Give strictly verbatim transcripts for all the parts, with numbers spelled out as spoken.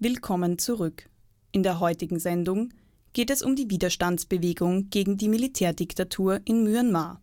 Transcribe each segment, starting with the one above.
Willkommen zurück. In der heutigen Sendung geht es um die Widerstandsbewegung gegen die Militärdiktatur in Myanmar.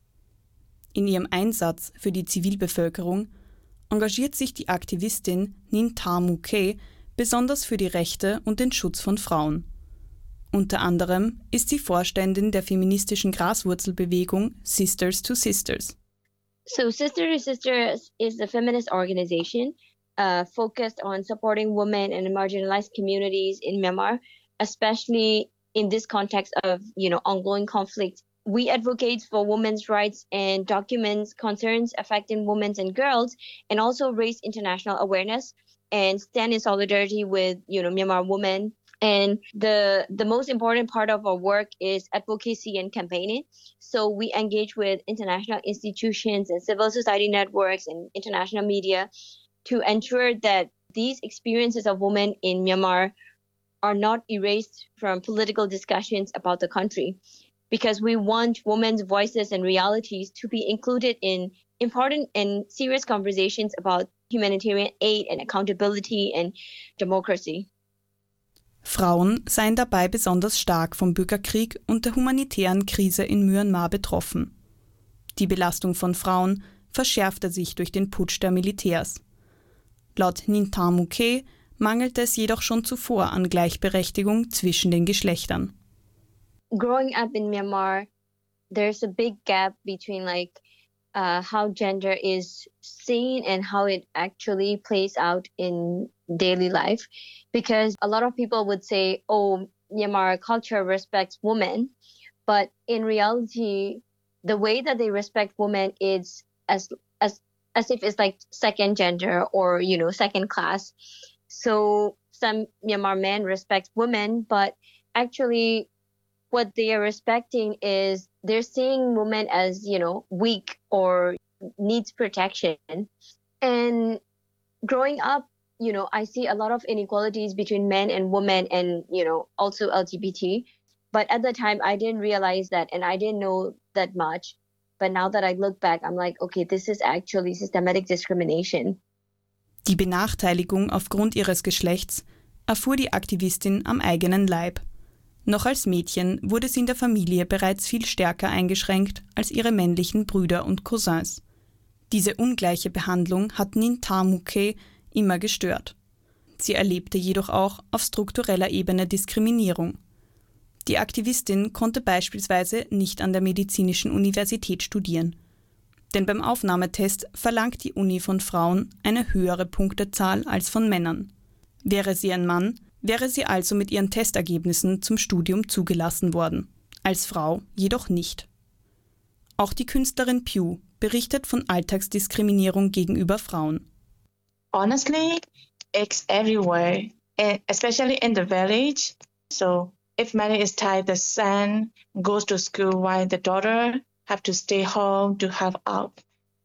In ihrem Einsatz für die Zivilbevölkerung engagiert sich die Aktivistin Ninh Tha Muu Khae besonders für die Rechte und den Schutz von Frauen. Unter anderem ist sie Vorständin der feministischen Graswurzelbewegung Sisters to Sisters. So Sister to Sisters is a feminist organization uh, focused on supporting women and marginalized communities in Myanmar, especially in this context of, you know, ongoing conflict. We advocate for women's rights and documents concerns affecting women and girls, and also raise international awareness and stand in solidarity with, you know, Myanmar women. And the the most important part of our work is advocacy and campaigning. So we engage with international institutions and civil society networks and international media to ensure that these experiences of women in Myanmar are not erased from political discussions about the country, because we want women's voices and realities to be included in important and serious conversations about humanitarian aid and accountability and democracy. Frauen seien dabei besonders stark vom Bürgerkrieg und der humanitären Krise in Myanmar betroffen. Die Belastung von Frauen verschärfte sich durch den Putsch der Militärs. Laut Ninh Tha Muu Khae mangelte es jedoch schon zuvor an Gleichberechtigung zwischen den Geschlechtern. Growing up in Myanmar, there's a big gap between like uh, how gender is seen and how it actually plays out in daily life, because a lot of people would say, oh, Myanmar culture respects women, but in reality, the way that they respect women is as as as if it's like second gender or, you know, second class. So some Myanmar men respect women, but actually what they are respecting is they're seeing women as, you know, weak or needs protection. And growing up, you know, I see a lot of inequalities between men and women and, you know, also L G B T. But at the time, I didn't realize that and I didn't know that much. But now that I look back, I'm like, okay, this is actually systematic discrimination. Die Benachteiligung aufgrund ihres Geschlechts erfuhr die Aktivistin am eigenen Leib. Noch als Mädchen wurde sie in der Familie bereits viel stärker eingeschränkt als ihre männlichen Brüder und Cousins. Diese ungleiche Behandlung hat Ninh Tha Muu Khae immer gestört. Sie erlebte jedoch auch auf struktureller Ebene Diskriminierung. Die Aktivistin konnte beispielsweise nicht an der Medizinischen Universität studieren. Denn beim Aufnahmetest verlangt die Uni von Frauen eine höhere Punktezahl als von Männern. Wäre sie ein Mann, wäre sie also mit ihren Testergebnissen zum Studium zugelassen worden, als Frau jedoch nicht. Auch die Künstlerin Pugh berichtet von Alltagsdiskriminierung gegenüber Frauen. Honestly, it's everywhere, especially in the village. So if money is tight, the son goes to school while the daughter have to stay home to help out.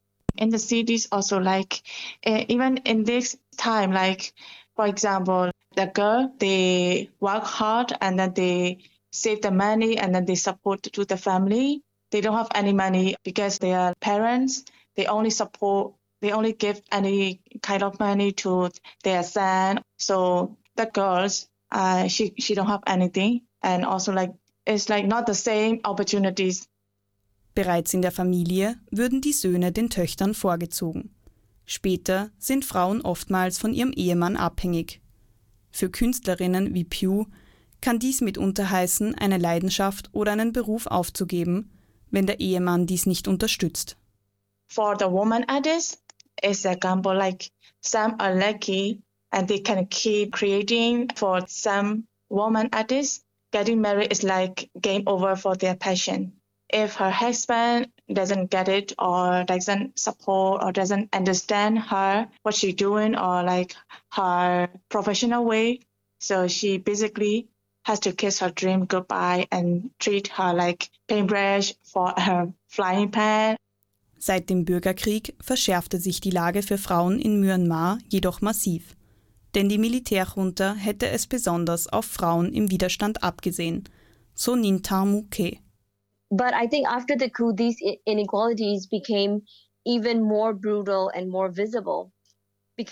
In the cities also, like uh, even in this time, like for example, the girl, they work hard and then they save the money and then they support to the family. They don't have any money because their parents, they only support, they only give any kind of money to their son. So the girls, uh, she she don't have anything, and also like it's like not the same opportunities. Bereits in der Familie würden die Söhne den Töchtern vorgezogen. Später sind Frauen oftmals von ihrem Ehemann abhängig. Für Künstlerinnen wie Pugh kann dies mitunter heißen, eine Leidenschaft oder einen Beruf aufzugeben, wenn der Ehemann dies nicht unterstützt. For the woman artists, it's a gamble. Like some are lucky and they can keep creating. For some woman artists, getting married is like game over for their passion. If her husband doesn't get it or doesn't support or doesn't understand her, what she's doing or like her professional way, so she basically has to kiss her dream goodbye and treat her like paintbrush for her flying pan. Seit dem Bürgerkrieg verschärfte sich die Lage für Frauen in Myanmar jedoch massiv. Denn die Militärjunta hätte es besonders auf Frauen im Widerstand abgesehen, so Ninh Tha Muu Khae. But I think after the coup, these inequalities became even more brutal and more visible, because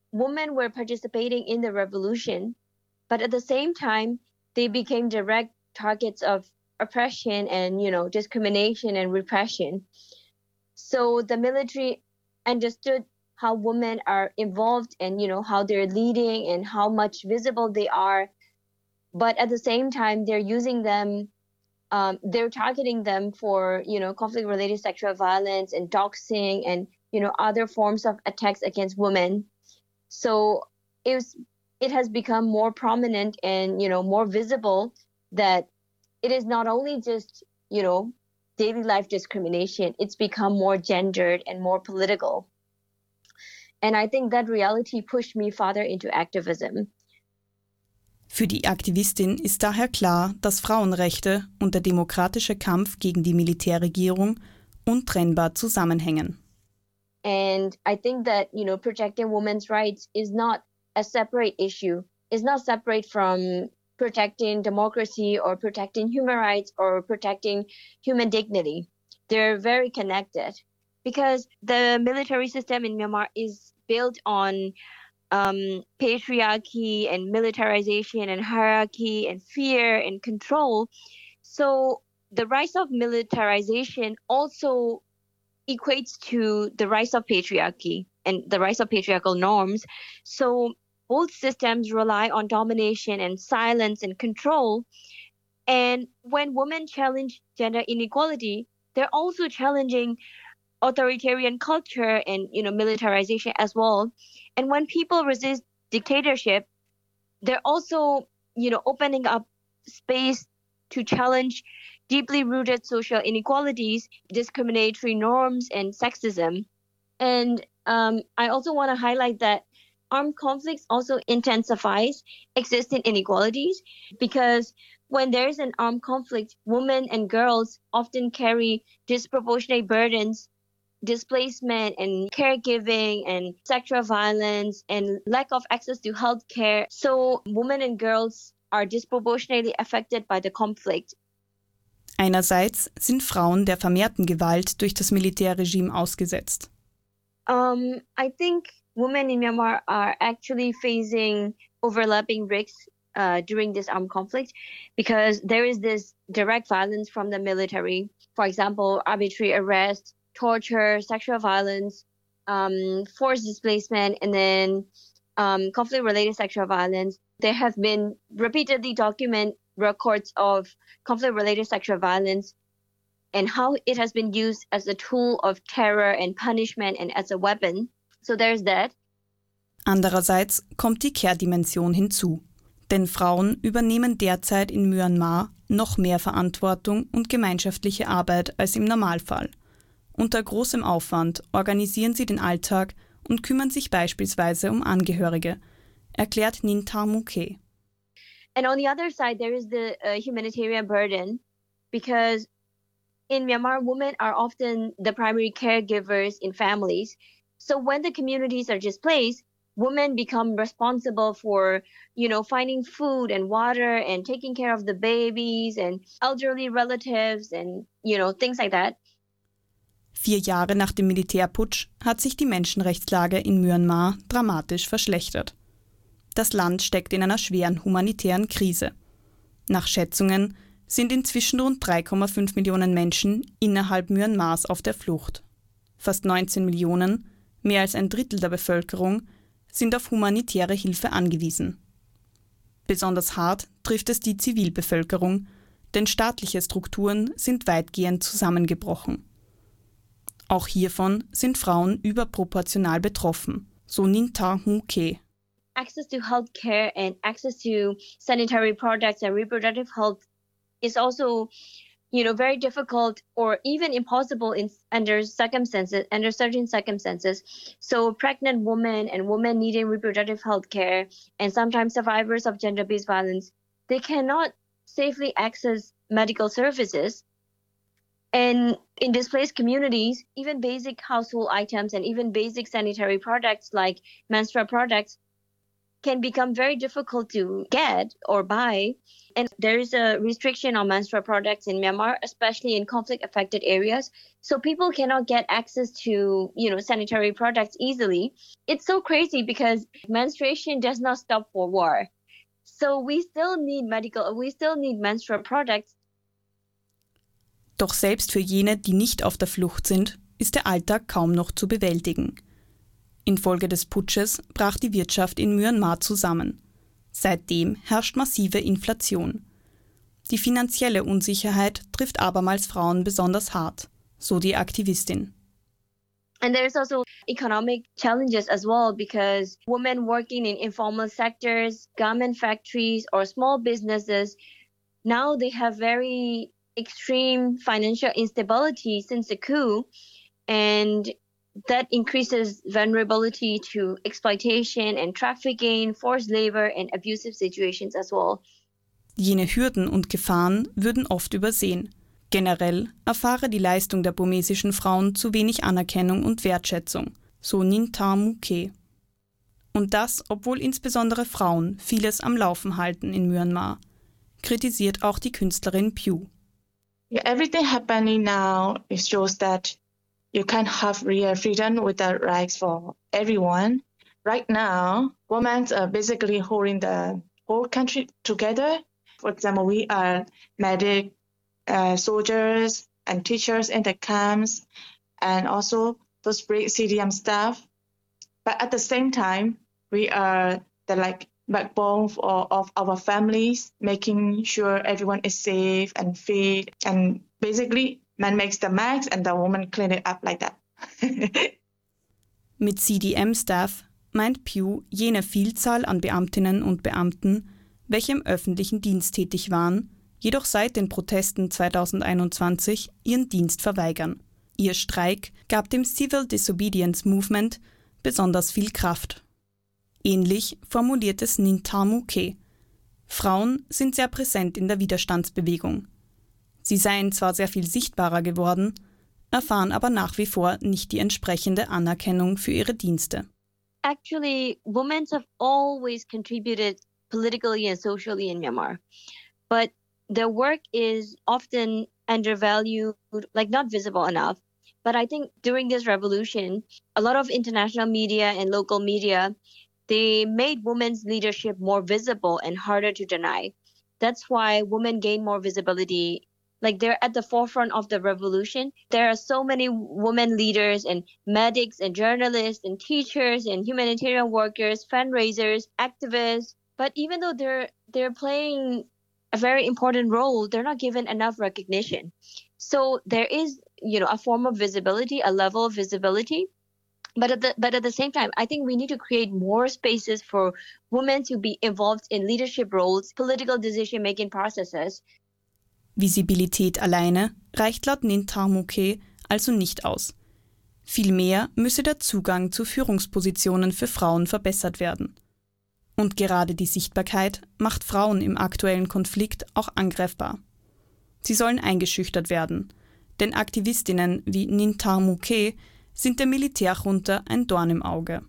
women were participating in the revolution, but at the same time, they became direct targets of oppression and, you know, discrimination and repression. So the military understood how women are involved and, you know, how they're leading and how much visible they are. But at the same time, they're using them, um, they're targeting them for, you know, conflict-related sexual violence and doxing and, you know, other forms of attacks against women. So it was, it has become more prominent and, you know, more visible that it is not only just, you know, daily life discrimination, it's become more gendered and more political. And I think that reality pushed me further into activism. Für die Aktivistin ist daher klar, dass Frauenrechte und der demokratische Kampf gegen die Militärregierung untrennbar zusammenhängen. And I think that, you know, protecting women's rights is not a separate issue. It's not separate from protecting democracy or protecting human rights or protecting human dignity. They're very connected because the military system in Myanmar is built on um, patriarchy and militarization and hierarchy and fear and control. So the rise of militarization also equates to the rise of patriarchy and the rise of patriarchal norms. So both systems rely on domination and silence and control. And when women challenge gender inequality, they're also challenging authoritarian culture and, you know, militarization as well. And when people resist dictatorship, they're also, you know, opening up space to challenge deeply rooted social inequalities, discriminatory norms, and sexism. And um, I also want to highlight that armed conflicts also intensifies existing inequalities because when there's an armed conflict, women and girls often carry disproportionate burdens, displacement and caregiving and sexual violence and lack of access to health care. So women and girls are disproportionately affected by the conflict. Einerseits sind Frauen der vermehrten Gewalt durch das Militärregime ausgesetzt. Um, I think women in Myanmar are actually facing overlapping risks uh, during this armed conflict because there is this direct violence from the military. For example, arbitrary arrest, torture, sexual violence, um, forced displacement, and then um, conflict-related sexual violence. There have been repeatedly documented records of conflict-related sexual violence and how it has been used as a tool of terror and punishment and as a weapon. So there's that. Andererseits kommt die Kehrdimension hinzu. Denn Frauen übernehmen derzeit in Myanmar noch mehr Verantwortung und gemeinschaftliche Arbeit als im Normalfall. Unter großem Aufwand organisieren sie den Alltag und kümmern sich beispielsweise um Angehörige, erklärt Ninh Tha Mu Khe. And on the other side, there is the uh, humanitarian burden because in Myanmar, women are often the primary caregivers in families. So when the communities are displaced, women become responsible for, you know, finding food and water and taking care of the babies and elderly relatives and, you know, things like that. Vier Jahre nach dem Militärputsch hat sich die Menschenrechtslage in Myanmar dramatisch verschlechtert. Das Land steckt in einer schweren humanitären Krise. Nach Schätzungen sind inzwischen rund drei Komma fünf Millionen Menschen innerhalb Myanmars auf der Flucht. Fast neunzehn Millionen, mehr als ein Drittel der Bevölkerung, sind auf humanitäre Hilfe angewiesen. Besonders hart trifft es die Zivilbevölkerung, denn staatliche Strukturen sind weitgehend zusammengebrochen. Auch hiervon sind Frauen überproportional betroffen, so Ninh Tha Mu Khe. Access to healthcare and access to sanitary products and reproductive health is also, you know, very difficult or even impossible in under circumstances, under certain circumstances. So pregnant women and women needing reproductive health care and sometimes survivors of gender-based violence, they cannot safely access medical services. And in displaced communities, even basic household items and even basic sanitary products like menstrual products, can become very difficult to get or buy. And there is a restriction on menstrual products in Myanmar, especially in conflict-affected areas. So people cannot get access to, you know, sanitary products easily. It's so crazy because menstruation does not stop for war. So we still need medical, we still need menstrual products. Doch selbst für jene, die nicht auf der Flucht sind, ist der Alltag kaum noch zu bewältigen. Infolge des Putsches brach die Wirtschaft in Myanmar zusammen. Seitdem herrscht massive Inflation. Die finanzielle Unsicherheit trifft abermals Frauen besonders hart, so die Aktivistin. And there's also economic challenges as well because women working in informal sectors, garment factories or small businesses, now they have very extreme financial instability since the coup, and that increases vulnerability to exploitation and trafficking, forced labor and abusive situations as well. Jene Hürden und Gefahren würden oft übersehen. Generell erfahre die Leistung der burmesischen Frauen zu wenig Anerkennung und Wertschätzung, so Ninh Tha Muu Khet. Und das, obwohl insbesondere Frauen vieles am Laufen halten in Myanmar, kritisiert auch die Künstlerin Pugh. Yeah, everything happening now, it shows that you can't have real freedom without rights for everyone. Right now, women are basically holding the whole country together. For example, we are medic, uh, soldiers and teachers in the camps, and also those brave C D M staff. But at the same time, we are the like backbone for, of our families, making sure everyone is safe and fed, and basically man makes the mags and the woman clean it up like that. Mit C D M-Staff meint Pugh jene Vielzahl an Beamtinnen und Beamten, welche im öffentlichen Dienst tätig waren, jedoch seit den Protesten zweitausendeinundzwanzig ihren Dienst verweigern. Ihr Streik gab dem Civil Disobedience Movement besonders viel Kraft. Ähnlich formuliert es Ninh Tha Muu Khet. Frauen sind sehr präsent in der Widerstandsbewegung. Sie seien zwar sehr viel sichtbarer geworden, erfahren aber nach wie vor nicht die entsprechende Anerkennung für ihre Dienste. Actually, women have always contributed politically and socially in Myanmar, but their work is often undervalued, like not visible enough. But I think during this revolution, a lot of international media and local media, they made women's leadership more visible and harder to deny. That's why women gain more visibility. Like they're at the forefront of the revolution. There are so many women leaders and medics and journalists and teachers and humanitarian workers, fundraisers, activists. But even though they're they're playing a very important role, they're not given enough recognition. So there is, you know, a form of visibility, a level of visibility. But at the but at the same time, I think we need to create more spaces for women to be involved in leadership roles, political decision-making processes. Visibilität alleine reicht laut Ninh Tha Muu Khet also nicht aus. Vielmehr müsse der Zugang zu Führungspositionen für Frauen verbessert werden. Und gerade die Sichtbarkeit macht Frauen im aktuellen Konflikt auch angreifbar. Sie sollen eingeschüchtert werden, denn Aktivistinnen wie Ninh Tha Muu Khet sind der Militärjunta ein Dorn im Auge.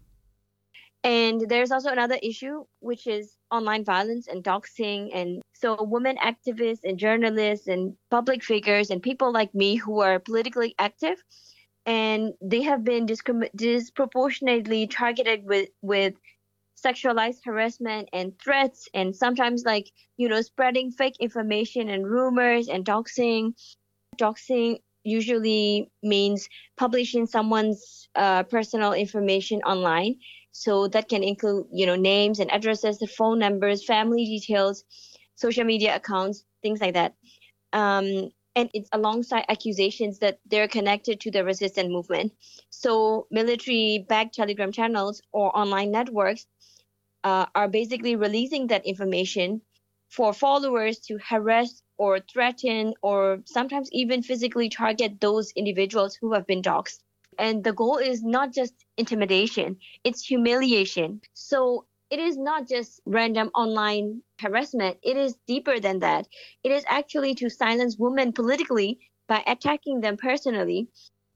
And there's also another issue, which is online violence and doxing. And so women activists and journalists and public figures and people like me who are politically active, and they have been discrim- disproportionately targeted with, with sexualized harassment and threats, and sometimes like, you know, spreading fake information and rumors and doxing. Doxing usually means publishing someone's uh, personal information online. So that can include, you know, names and addresses, the phone numbers, family details, social media accounts, things like that. Um, and it's alongside accusations that they're connected to the resistance movement. So military-backed Telegram channels or online networks uh, are basically releasing that information for followers to harass or threaten or sometimes even physically target those individuals who have been doxxed. And the goal is not just intimidation, it's humiliation. So it is not just random online harassment, it is deeper than that. It is actually to silence women politically by attacking them personally.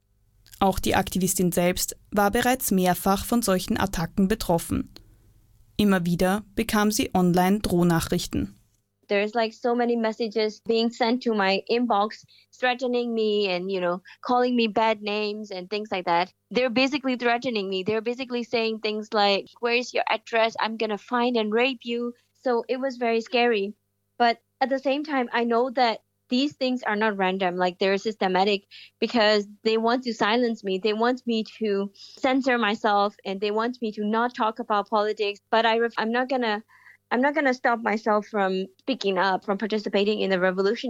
Auch die Aktivistin selbst war bereits mehrfach von solchen Attacken betroffen. Immer wieder bekam sie online Drohnachrichten. There's like so many messages being sent to my inbox, threatening me and, you know, calling me bad names and things like that. They're basically threatening me. They're basically saying things like, where's your address? I'm going to find and rape you. So it was very scary. But at the same time, I know that these things are not random, like they're systematic because they want to silence me. They want me to censor myself and they want me to not talk about politics. But I ref- I'm not going to I'm not going to stop myself from speaking up, from participating in the revolution.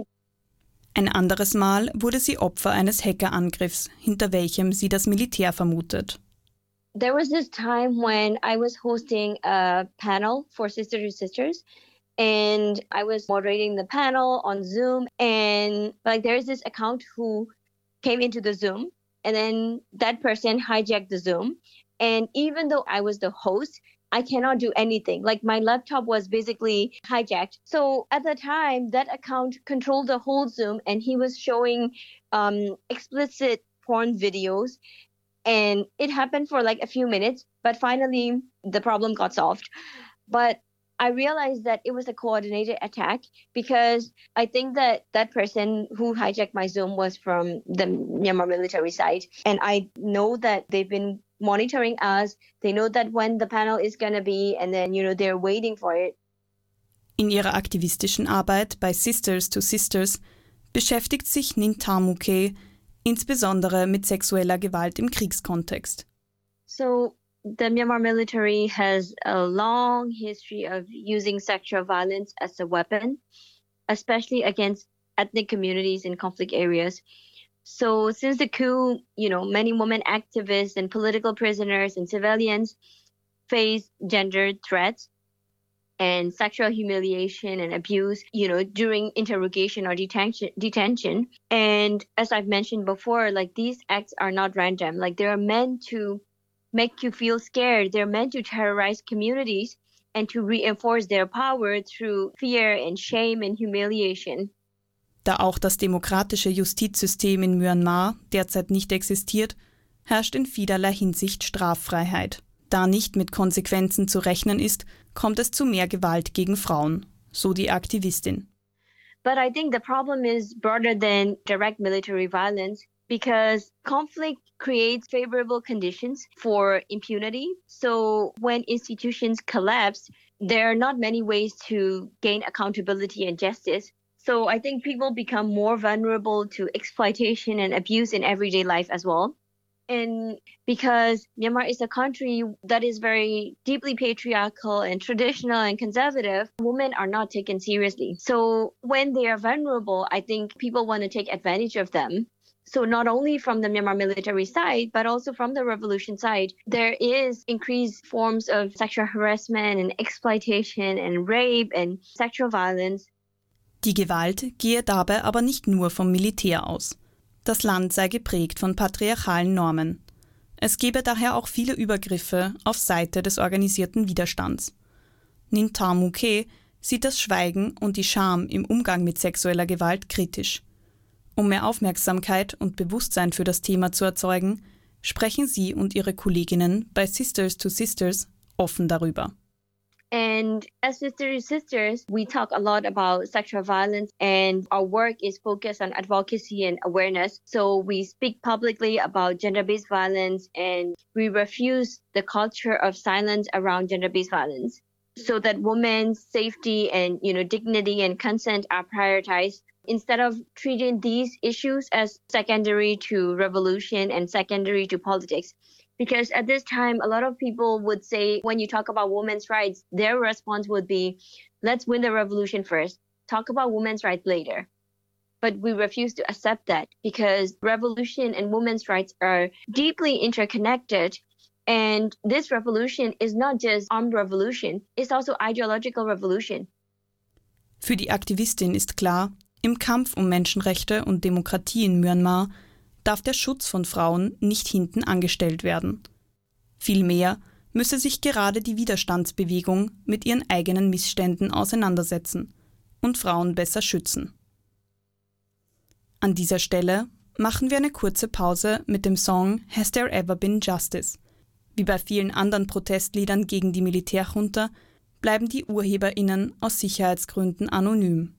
Ein anderes Mal wurde sie Opfer eines Hackerangriffs, hinter welchem sie das Militär vermutet. There was this time when I was hosting a panel for Sister to Sisters, and I was moderating the panel on Zoom, and like there's this account who came into the Zoom, and then that person hijacked the Zoom. And even though I was the host, I cannot do anything. Like my laptop was basically hijacked. So at the time, that account controlled the whole Zoom and he was showing um, explicit porn videos. And it happened for like a few minutes, but finally the problem got solved. But I realized that it was a coordinated attack because I think that that person who hijacked my Zoom was from the Myanmar military side. And I know that they've been monitoring us. They know that when the panel is going to be, and then, you know, they're waiting for it. In ihrer aktivistischen Arbeit bei Sisters to Sisters beschäftigt sich Nintamukhe insbesondere mit sexueller Gewalt im Kriegskontext. So the Myanmar military has a long history of using sexual violence as a weapon, especially against ethnic communities in conflict areas. So since the coup, you know, many women activists and political prisoners and civilians face gendered threats and sexual humiliation and abuse, you know, during interrogation or detention. detention. And as I've mentioned before, like these acts are not random. Like they are meant to make you feel scared. They're meant to terrorize communities and to reinforce their power through fear and shame and humiliation. Da auch das demokratische Justizsystem in Myanmar derzeit nicht existiert, herrscht in vielerlei Hinsicht Straffreiheit. Da nicht mit Konsequenzen zu rechnen ist, kommt es zu mehr Gewalt gegen Frauen, so die Aktivistin. But I think the problem is broader than direct military violence because conflict creates favorable conditions for impunity. So when institutions collapse, there are not many ways to gain accountability and justice. So I think people become more vulnerable to exploitation and abuse in everyday life as well. And because Myanmar is a country that is very deeply patriarchal and traditional and conservative, women are not taken seriously. So when they are vulnerable, I think people want to take advantage of them. So not only from the Myanmar military side, but also from the revolution side, there is increased forms of sexual harassment and exploitation and rape and sexual violence. Die Gewalt gehe dabei aber nicht nur vom Militär aus. Das Land sei geprägt von patriarchalen Normen. Es gebe daher auch viele Übergriffe auf Seite des organisierten Widerstands. Nintamukhe sieht das Schweigen und die Scham im Umgang mit sexueller Gewalt kritisch. Um mehr Aufmerksamkeit und Bewusstsein für das Thema zu erzeugen, sprechen sie und ihre Kolleginnen bei Sisters to Sisters offen darüber. And as Sister to Sisters, we talk a lot about sexual violence and our work is focused on advocacy and awareness. So we speak publicly about gender-based violence and we refuse the culture of silence around gender-based violence so that women's safety and, you know, dignity and consent are prioritized instead of treating these issues as secondary to revolution and secondary to politics. Because at this time, a lot of people would say, when you talk about women's rights, their response would be, let's win the revolution first, talk about women's rights later. But we refuse to accept that because revolution and women's rights are deeply interconnected. And this revolution is not just armed revolution, it's also ideological revolution. Für die Aktivistin ist klar, im Kampf um Menschenrechte und Demokratie in Myanmar darf der Schutz von Frauen nicht hinten angestellt werden. Vielmehr müsse sich gerade die Widerstandsbewegung mit ihren eigenen Missständen auseinandersetzen und Frauen besser schützen. An dieser Stelle machen wir eine kurze Pause mit dem Song Has There Ever Been Justice? Wie bei vielen anderen Protestliedern gegen die Militärjunta bleiben die UrheberInnen aus Sicherheitsgründen anonym.